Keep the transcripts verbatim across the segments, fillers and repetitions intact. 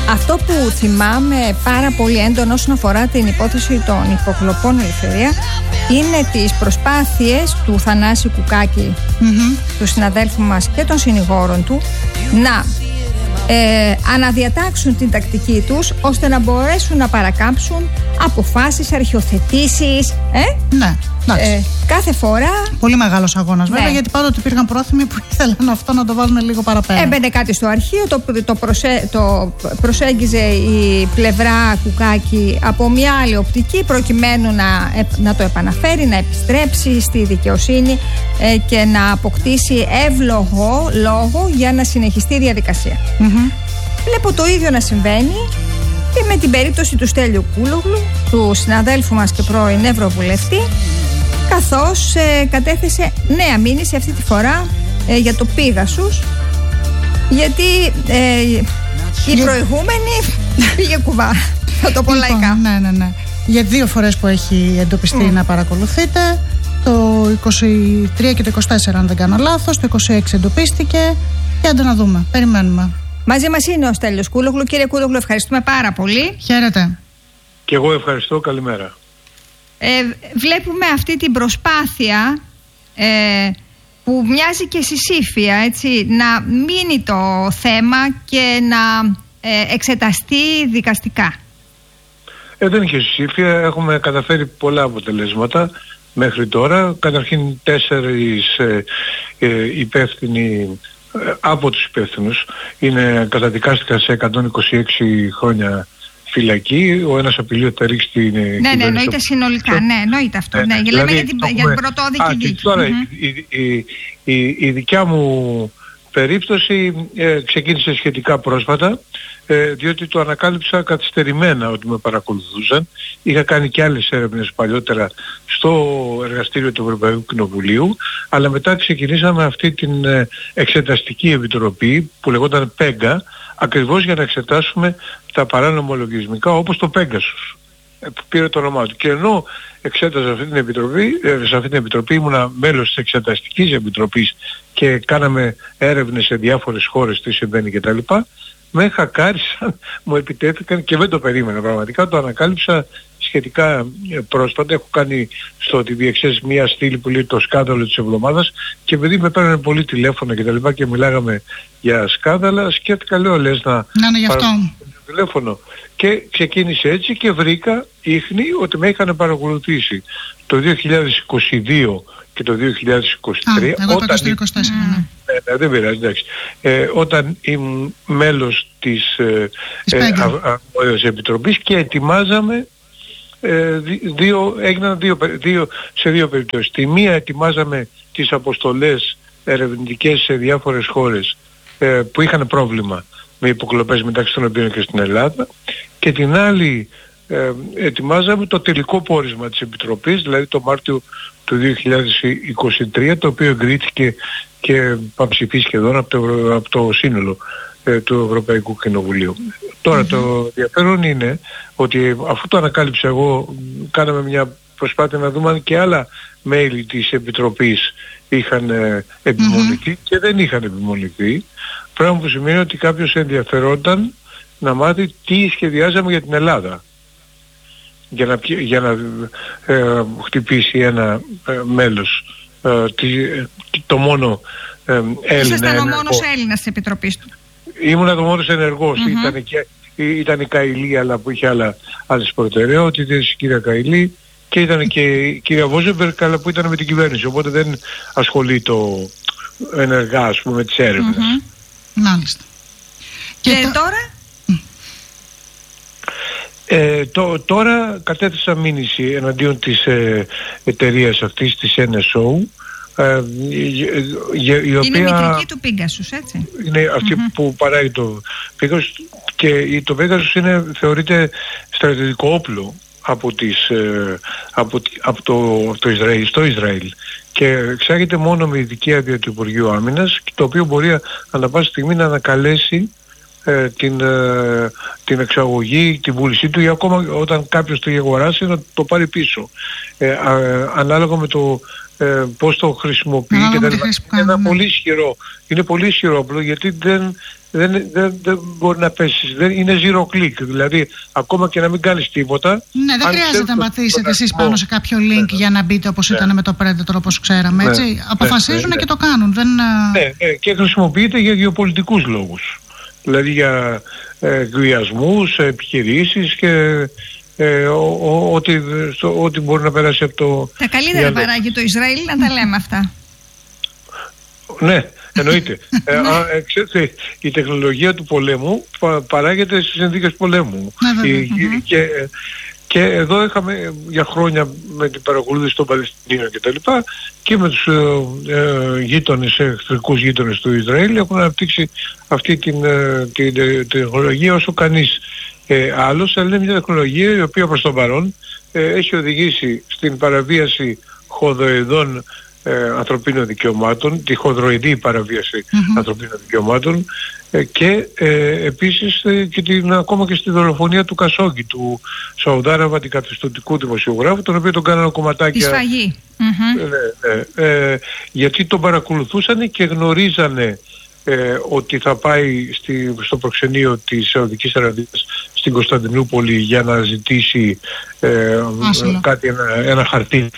Αυτό που θυμάμαι πάρα πολύ έντονο όσον αφορά την υπόθεση των υποκλοπών Ελευθερία είναι τις προσπάθειες του Θανάση Κουκάκη, mm-hmm. του συναδέλφου μας και των συνηγόρων του, να ε, αναδιατάξουν την τακτική τους ώστε να μπορέσουν να παρακάμψουν αποφάσεις, αρχιοθετήσεις. Ε? Ναι. Ε, κάθε φορά. Πολύ μεγάλος αγώνας, βέβαια, ναι. γιατί πάντοτε υπήρχαν πρόθυμοι που ήθελαν αυτό να το βάλουν λίγο παραπέρα. Έμπαινε κάτι στο αρχείο, το, το, προσε, το προσέγγιζε η πλευρά Κουκάκη από μια άλλη οπτική, προκειμένου να, να το επαναφέρει, να επιστρέψει στη δικαιοσύνη ε, και να αποκτήσει εύλογο λόγο για να συνεχιστεί η διαδικασία. Mm-hmm. Βλέπω το ίδιο να συμβαίνει και με την περίπτωση του Στέλιου Κούλογλου, του συναδέλφου μας και πρώην Ευρωβουλευτή, καθώς ε, κατέθεσε νέα μήνυση αυτή τη φορά ε, για το Πίγασους, γιατί ε, η για... προηγούμενη πήγε κουβά, θα το πω λοιπόν, λαϊκά. Ναι, ναι, ναι. Για δύο φορές που έχει εντοπιστεί mm. να παρακολουθείτε, το είκοσι τρία και το είκοσι τέσσερα αν δεν κάνω λάθος, το είκοσι έξι εντοπίστηκε και άντε να δούμε, περιμένουμε. Μαζί μας είναι ο Στέλιος Κούλογλου. Κύριε Κούλογλου, ευχαριστούμε πάρα πολύ. Χαίρετε. Και εγώ ευχαριστώ, καλημέρα. Ε, βλέπουμε αυτή την προσπάθεια ε, που μοιάζει και συσύφια, έτσι, να μείνει το θέμα και να ε, εξεταστεί δικαστικά. Ε, δεν είναι και συσύφια, έχουμε καταφέρει πολλά αποτελέσματα μέχρι τώρα. Καταρχήν τέσσερις ε, ε, υπεύθυνοι ε, από τους υπεύθυνους είναι καταδικάστηκαν σε εκατόν είκοσι έξι χρόνια φυλακή. Ο ένας απειλεί ότι θα ρίξει την ναι, κυβέρνηση. Ναι, εννοείται συνολικά. Ναι, εννοείται αυτό. Ναι, ναι. Δηλαδή, λέμε για την, έχουμε... για την πρωτόδικη δίκη. Τώρα mm-hmm. η, η, η, η δικιά μου περίπτωση ε, ξεκίνησε σχετικά πρόσφατα, ε, διότι το ανακάλυψα καθυστερημένα ότι με παρακολουθούσαν. Είχα κάνει και άλλες έρευνες παλιότερα στο εργαστήριο του Ευρωπαϊκού Κοινοβουλίου, αλλά μετά ξεκινήσαμε αυτή την ε, εξεταστική επιτροπή που λεγόταν ΠΕΓΚΑ, ακριβώς για να εξετάσουμε τα παράνομα λογισμικά, όπως το Pegasus, που πήρε το όνομά του. Και ενώ εξέταζα αυτή την επιτροπή, σε αυτή την επιτροπή ήμουνα μέλος της εξεταστικής επιτροπής και κάναμε έρευνες σε διάφορες χώρες τι συμβαίνει κτλ. Με χακάρισαν, μου επιτέθηκαν και δεν το περίμενα πραγματικά. Το ανακάλυψα σχετικά πρόσφατα. Έχω κάνει στο τι βι εξ ες μια στήλη που λέει το σκάνδαλο της εβδομάδας, και επειδή με παίρνανε πολύ τηλέφωνα και τα λοιπά και μιλάγαμε για σκάνδαλα, σκέφτηκα, λέω, λες να να είναι γι' αυτό τηλέφωνο. Και ξεκίνησε έτσι και βρήκα ίχνη ότι με είχαν παρακολουθήσει το δύο χιλιάδες είκοσι δύο και το δύο χιλιάδες είκοσι τρία. Α, εγώ είπα το είκοσι τέσσερα, ναι. Ε, ναι, δεν πειράζει, εντάξει. Ε, όταν ήμουν μέλος της, ε, ε, α, α, επιτροπής και ετοιμάζαμε ε, δύο, έγιναν δύο, δύο, σε δύο περιπτώσεις. Τη μία ετοιμάζαμε τις αποστολές ερευνητικές σε διάφορες χώρες ε, που είχαν πρόβλημα με υποκλοπές, μεταξύ των οποίων και στην Ελλάδα, και την άλλη ε, ετοιμάζαμε το τελικό πόρισμα της Επιτροπής, δηλαδή το Μάρτιο του δύο χιλιάδες είκοσι τρία, το οποίο εγκρίθηκε και παμψηφί σχεδόν από το, από το σύνολο ε, του Ευρωπαϊκού Κοινοβουλίου. Τώρα mm-hmm. το ενδιαφέρον είναι ότι αφού το ανακάλυψα εγώ, κάναμε μια προσπάθεια να δούμε αν και άλλα μέλη της Επιτροπής είχαν ε, επιμονηθεί mm-hmm. και δεν είχαν επιμονηθεί. Πράγμα που σημαίνει ότι κάποιος ενδιαφερόταν να μάθει τι σχεδιάζαμε για την Ελλάδα, για να, για να ε, χτυπήσει ένα ε, μέλος, ε, τι, το μόνο ε, Έλληνα. Ήσασταν ο μόνος Έλληνας της Επιτροπής του. Ήμουνα το μόνος ενεργός. Mm-hmm. Ήταν, και, ήταν η Καηλή, αλλά που είχε άλλα, άλλες προτεραιότητες, η κυρία Καηλή, και ήταν και η κυρία Βόζεμπερκ, αλλά που ήταν με την κυβέρνηση, οπότε δεν ασχολεί το ενεργά, ας πούμε, με τις έρευνες. Mm-hmm. Μάλιστα. Και, και το... τώρα? Ε, το, τώρα κατέθεσα μήνυση εναντίον της ε, εταιρείας αυτής, της εν ες ο, ε, η, η οποία είναι μητρική του Pegasus, έτσι. Είναι αυτή mm-hmm. που παράγει το Pegasus, και το Pegasus είναι, θεωρείται στρατιωτικό όπλο από, τις, ε, από, από, το, από το Ισραήλ, στο Ισραήλ, και εξάγεται μόνο με ειδική άδεια του Υπουργείου Άμυνας, το οποίο μπορεί ανά πάσα στιγμή να ανακαλέσει ε, την, ε, την εξαγωγή, την πούλησή του ή ακόμα όταν κάποιος το έχει αγοράσει να το πάρει πίσω. Ε, α, ανάλογα με το ε, πώς το χρησιμοποιεί και τα λοιπά. Είναι ένα πολύ ισχυρό, είναι πολύ ισχυρό όπλο γιατί δεν, δεν, δεν, δεν μπορεί να πέσει. Δεν, είναι zero click, δηλαδή ακόμα και να μην κάνεις τίποτα. Ναι, δεν χρειάζεται να πατήσετε εσείς πάνω σε κάποιο link ναι, για να μπείτε όπως ναι. ήταν με το Predator, όπως ξέραμε. Έτσι. Ναι, αποφασίζουν ναι, ναι, και το κάνουν. Δεν... Ναι, ναι, και χρησιμοποιείται για γεωπολιτικούς λόγους. Δηλαδή για ε, εκβιασμούς, επιχειρήσεις και ε, ό,τι, ό,τι μπορεί να περάσει από το... Τα καλύτερα παράγει το Ισραήλ, να τα λέμε αυτά. Ναι, εννοείται. ε, α, ε, ξέρετε, η τεχνολογία του πολέμου πα, παράγεται στις συνθήκες πολέμου. η, και, και εδώ είχαμε για χρόνια με την παρακολούθηση των Παλαιστινίων και τα λοιπά και με τους ε, ε, γείτονες, εχθρικούς γείτονες του Ισραήλ έχουν αναπτύξει αυτή την, ε, την, την τεχνολογία όσο κανείς ε, άλλος, αλλά είναι μια τεχνολογία η οποία προς τον παρόν ε, έχει οδηγήσει στην παραβίαση χοδοειδών Ε, ανθρωπίνων δικαιωμάτων, τη χονδροειδή παραβίαση mm-hmm. ανθρωπίνων δικαιωμάτων ε, και ε, επίσης ε, και την, ακόμα και στη δολοφονία του Κασόγκη, του Σαουδάραβα αντικαθεστωτικού δημοσιογράφου, τον οποίο τον κάνανε κομματάκια. Η σφαγή. Mm-hmm. Ε, ε, ε, γιατί τον παρακολουθούσαν και γνωρίζανε ε, ότι θα πάει στη, στο προξενείο της Σαουδικής Αραβίας στην Κωνσταντινούπολη για να ζητήσει ε, κάτι, ένα, ένα χαρτί,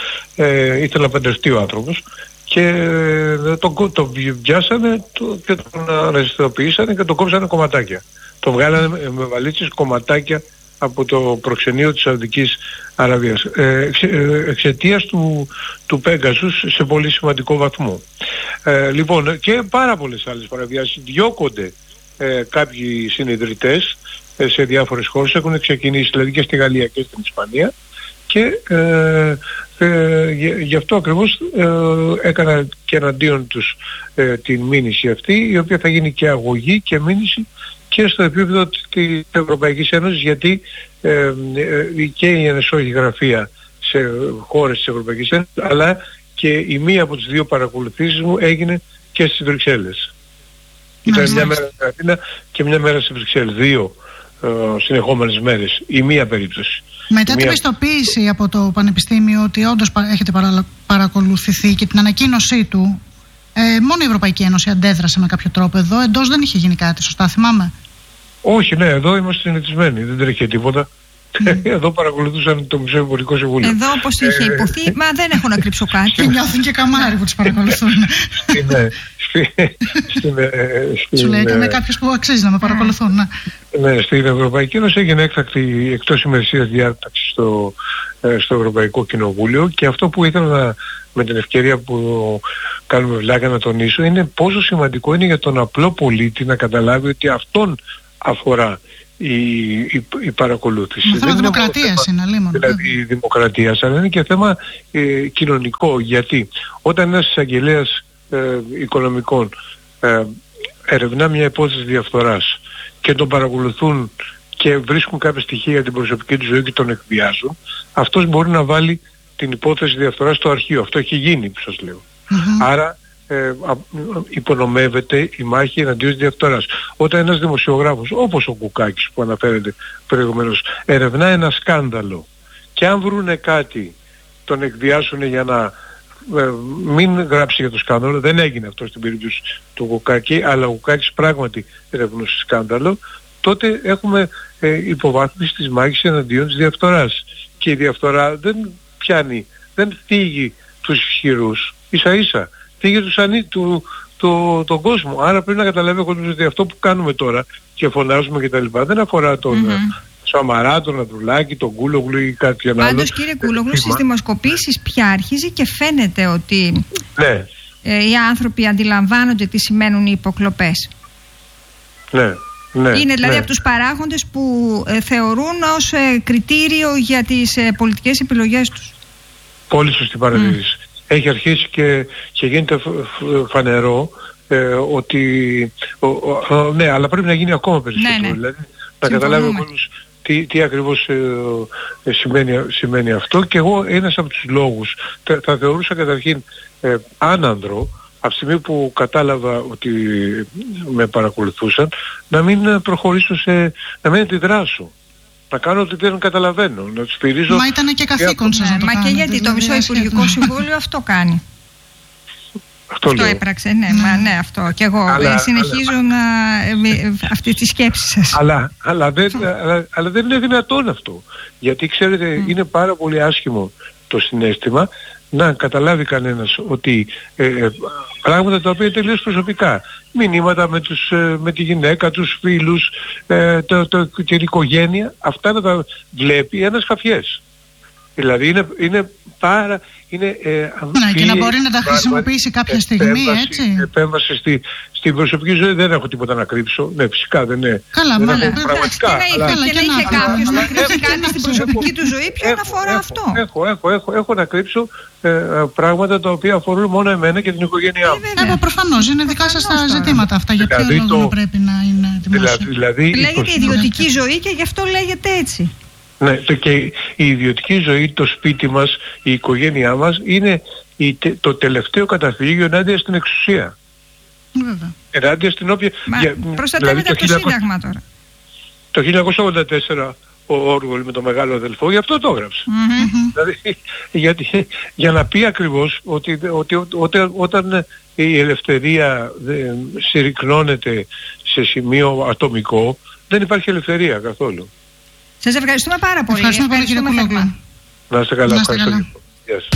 ε, ήθελε να παντρευτεί ο άνθρωπος και ε, τον το βιάσανε το, και τον αναισθητοποιήσανε και τον κόψανε κομματάκια. Τον βγάλανε με, με βαλίτσες κομματάκια από το προξενείο της Σαουδικής Αραβίας ε, εξ, ε, εξαιτίας του, του Πέγκασους σε πολύ σημαντικό βαθμό. Ε, λοιπόν, και πάρα πολλές άλλες παραβιάσεις. Διώκονται ε, κάποιοι συνειδητές ε, σε διάφορες χώρες, έχουν ξεκινήσει δηλαδή και στη Γαλλία και στην Ισπανία και ε, ε, γι' αυτό ακριβώς ε, έκανα και εναντίον τους ε, την μήνυση αυτή, η οποία θα γίνει και αγωγή και μήνυση και στο επίπεδο της Ευρωπαϊκής Ένωσης, γιατί ε, ε, και η Εν Ες Ο έχει γραφεία σε χώρες της Ευρωπαϊκής Ένωσης, αλλά και η μία από τις δύο παρακολουθήσεις μου έγινε και στις Βρυξέλλες. Ήταν μια μέρα στην Αθήνα και μια μέρα στις Βρυξέλλες, δύο ε, συνεχόμενες μέρες, η μία περίπτωση. Μετά η την μία... πιστοποίηση από το Πανεπιστήμιο ότι όντως έχετε παρα... παρακολουθηθεί και την ανακοίνωσή του, ε, μόνο η Ευρωπαϊκή Ένωση αντέδρασε με κάποιο τρόπο εδώ, εντός δεν είχε γίνει κάτι, σωστά θυμάμαι? Όχι, ναι, εδώ είμαστε συνηθισμένοι, δεν τρέχει τίποτα. Mm. Εδώ παρακολουθούσαν το Μισό Υπουργικό Συμβούλιο. Εδώ όπως είχε υποθεί, μα δεν έχω να κρύψω κάτι. Και νιώθουν και καμάρι που τους παρακολουθούν. Σου λέει, ήταν κάποιος που αξίζει να με παρακολουθούν. Ναι, στην Ευρωπαϊκή Ένωση έγινε έκτακτη εκτός ημερησίας διάταξη στο, στο Ευρωπαϊκό Κοινοβούλιο και αυτό που ήθελα να, με την ευκαιρία που κάνουμε βλάκα να τονίσω είναι πόσο σημαντικό είναι για τον απλό πολίτη να καταλάβει ότι αυτόν αφορά η, η, η παρακολούθηση. Είναι θέμα δημοκρατίας είναι, αλίμονο. Δηλαδή δημοκρατίας, αλλά είναι και θέμα ε, κοινωνικό. Γιατί όταν ένας εισαγγελέας ε, οικονομικών ε, ερευνά μια υπόθεση διαφθοράς και τον παρακολουθούν και βρίσκουν κάποια στοιχεία για την προσωπική του ζωή και τον εκβιάζουν, αυτός μπορεί να βάλει την υπόθεση διαφθοράς στο αρχείο. Αυτό έχει γίνει, που σας λέω. Mm-hmm. Άρα ε, υπονομεύεται η μάχη εναντίον της διαφθοράς. Όταν ένας δημοσιογράφος όπως ο Κουκάκης που αναφέρεται προηγουμένως ερευνά ένα σκάνδαλο και αν βρούνε κάτι τον εκβιάσουν για να ε, μην γράψει για το σκάνδαλο, δεν έγινε αυτό στην περίπτωση του Κουκάκη, αλλά ο Κουκάκης πράγματι ερευνούσε σκάνδαλο, τότε έχουμε ε, υποβάθμιση της μάχης εναντίον της διαφθοράς. Και η διαφθορά δεν πιάνει, δεν φύγει τους ισχυρούς, ίσα ίσα φύγει τους ανή, του, το, τον κόσμο. Άρα πρέπει να καταλάβει ο κόσμος ότι αυτό που κάνουμε τώρα και φωνάζουμε και τα λοιπά δεν αφορά τον mm-hmm. Σαμαρά, τον Ανδρουλάκη, τον Κούλογλου ή κάποιον άλλο. Πάντως κύριε Κούλογλου, στις δημοσκοπήσεις πια αρχίζει και φαίνεται ότι ναι. ε, οι άνθρωποι αντιλαμβάνονται τι σημαίνουν οι υποκλοπές. Ναι. Ναι, είναι δηλαδή ναι. από τους παράγοντες που ε, θεωρούν ως ε, κριτήριο για τις ε, πολιτικές επιλογές τους. Πολύ σωστή παρατήρηση. Mm. Έχει αρχίσει και, και γίνεται φανερό ε, ότι ο, ο, ο, ναι, αλλά πρέπει να γίνει ακόμα περισσότερο. Ναι, ναι. Δηλαδή, να καταλάβει ο κόσμος τι, τι ακριβώς ε, ε, σημαίνει, σημαίνει αυτό. Και εγώ ένας από τους λόγους θα, θα θεωρούσα καταρχήν ε, άνανδρο από τη στιγμή που κατάλαβα ότι με παρακολουθούσαν, να μην προχωρήσω σε, να μην αντιδράσω. Να κάνω ότι δεν καταλαβαίνω, να τους στηρίζω. Μα ήταν και καθήκον σας να το Μα κάνετε, και γιατί το δηλαδή, μισό Υπουργικό Συμβούλιο αυτό κάνει. Αυτό, αυτό έπραξε, ναι, mm. μα, ναι, αυτό. Και εγώ αλλά, συνεχίζω αλλά, να με, αυτή τη σκέψη σας. Αλλά, αλλά, δεν, αλλά, αλλά δεν είναι δυνατόν αυτό. Γιατί ξέρετε, mm. είναι πάρα πολύ άσχημο το συναίσθημα να καταλάβει κανένας ότι ε, ε, πράγματα τα οποία είναι τελείως προσωπικά. Μηνύματα με, τους, ε, με τη γυναίκα, τους φίλους, ε, το, το, την οικογένεια, αυτά να τα βλέπει ένας χαφιές. Δηλαδή είναι, είναι πάρα... Είναι, ε, ναι, και να μπορεί να τα χρησιμοποιήσει κάποια στιγμή, επέμβαση, έτσι. Επέμβαση στη, στην προσωπική ζωή, δεν έχω τίποτα να κρύψω. Ναι, φυσικά δεν είναι. Καλά, δεν μάλλον. Πραγματικά. Και να είχε κάποιος να κρύψει κάτι στην προσωπική του ζωή, ποιον αφορά αυτό. Έχω, έχω, έχω, έχω να κρύψω ε, πράγματα τα οποία αφορούν μόνο εμένα και την οικογένειά μου. Ε, προφανώς, είναι δικά σας τα ζητήματα αυτά. Για ποιο λόγο πρέπει να είναι δημόσιο. Λέγεται ιδιωτική ζωή και γι' αυτό λέγεται έτσι. Ναι, το, και η ιδιωτική ζωή, το σπίτι μας, η οικογένειά μας είναι η, το τελευταίο καταφύγιο ενάντια στην εξουσία. Βέβαια. Ενάντια στην οποία... Μα για, προστατεύεται δηλαδή, από το, το Σύνταγμα τώρα. Το χίλια εννιακόσια ογδόντα τέσσερα ο Όργολ με τον μεγάλο αδελφό, γι' αυτό το έγραψε. Mm-hmm. Δηλαδή, γιατί, για να πει ακριβώς ότι, ότι, ότι, ότι όταν η ελευθερία συρρυκνώνεται σε σημείο ατομικό, δεν υπάρχει ελευθερία καθόλου. Σας ευχαριστούμε πάρα πολύ. Ευχαριστούμε, ευχαριστούμε πολύ, κύριε Κουλόγλου. Να είστε καλά. Να είστε καλά. Γεια σας.